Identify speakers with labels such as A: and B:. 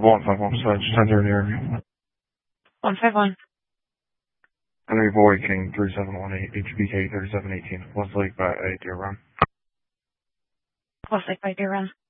A: 151, so just enter near me.
B: 151.
A: Henry Boy King 3718, HBK 3718, Westlake by Deer Run.
B: Westlake by Deer Run.